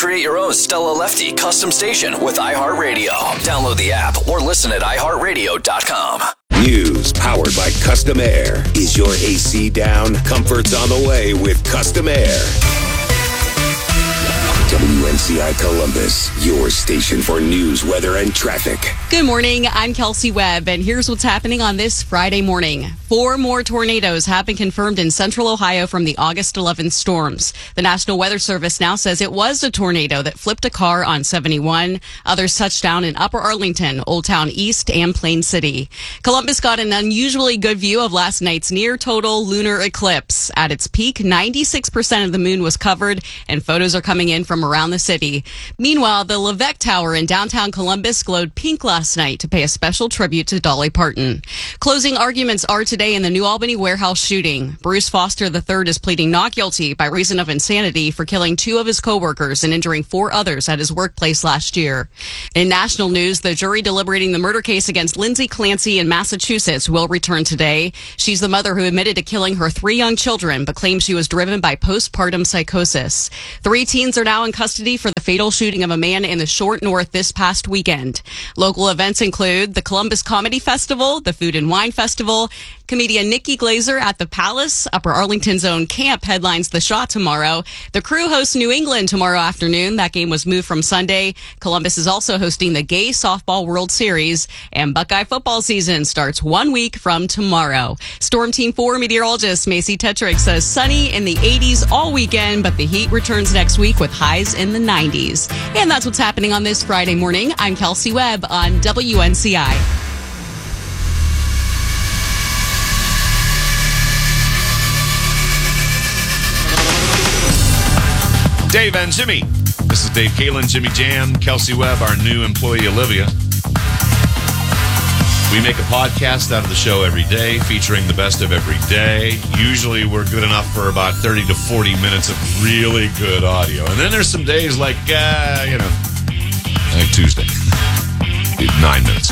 Create your own Stella Lefty custom station with iHeartRadio. Download the app or listen at iHeartRadio.com. News powered by Custom Air. Is your AC down? Comfort's on the way with Custom Air. WNCI Columbus, your station for news, weather, and traffic. Good morning. I'm Kelsey Webb, and here's what's happening on this Friday morning. 4 more tornadoes have been confirmed in central Ohio from the August 11th storms. The National Weather Service now says it was a tornado that flipped a car on 71. Others touched down in Upper Arlington, Old Town East, and Plain City. Columbus got an unusually good view of last night's near total lunar eclipse. At its peak, 96% of the moon was covered, and photos are coming in from around the city. Meanwhile, the Levesque Tower in downtown Columbus glowed pink last night to pay a special tribute to Dolly Parton. Closing arguments are today in the New Albany warehouse shooting. Bruce Foster III is pleading not guilty by reason of insanity for killing 2 of his coworkers and injuring 4 others at his workplace last year. In national news, the jury deliberating the murder case against Lindsay Clancy in Massachusetts will return today. She's the mother who admitted to killing her 3 young children but claims she was driven by postpartum psychosis. 3 teens are now in custody for the fatal shooting of a man in the Short North this past weekend. Local events include the Columbus Comedy Festival, the Food and Wine Festival, comedian Nikki Glazer at the Palace. Upper Arlington's own Camp headlines the Shaw tomorrow. The Crew hosts New England tomorrow afternoon. That game was moved from Sunday. Columbus is also hosting the Gay Softball World Series, and Buckeye football season starts 1 week from tomorrow. Storm Team 4 meteorologist Macy Tetrick says sunny in the 80s all weekend, but the heat returns next week with highs in the 90s. And that's what's happening on this Friday morning. I'm Kelsey Webb on WNCI. Dave and Jimmy. This is Dave Kalen, Jimmy Jam, Kelsey Webb, our new employee Olivia. We make a podcast out of the show every day, featuring the best of every day. Usually we're good enough for about 30 to 40 minutes of really good audio. And then there's some days like Tuesday. 9 minutes.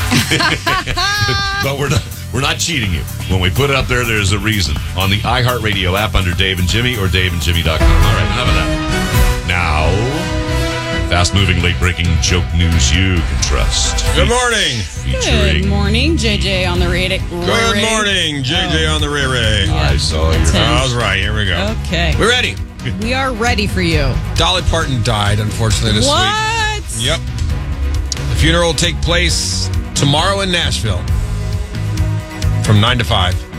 But we're not cheating you. When we put it up there, there's a reason. On the iHeartRadio app under Dave and Jimmy or daveandjimmy.com. All right, enough of that. Now, fast-moving, late-breaking joke news you can trust. Good morning. Good morning, JJ on the radio. Good morning, JJ on the Ray. Yeah, I saw you. I was right. Here we go. Okay. We're ready. We are ready for you. Dolly Parton died, unfortunately, this week. Yep. The funeral will take place tomorrow in Nashville from 9 to 5.